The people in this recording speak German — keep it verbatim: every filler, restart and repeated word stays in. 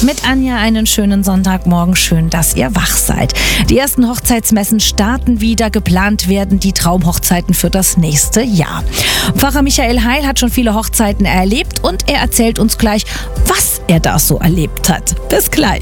Mit Anja einen schönen Sonntagmorgen. Schön, dass ihr wach seid. Die ersten Hochzeitsmessen starten wieder. Geplant werden die Traumhochzeiten für das nächste Jahr. Pfarrer Michael Heil hat schon viele Hochzeiten erlebt und er erzählt uns gleich, was er da so erlebt hat. Bis gleich.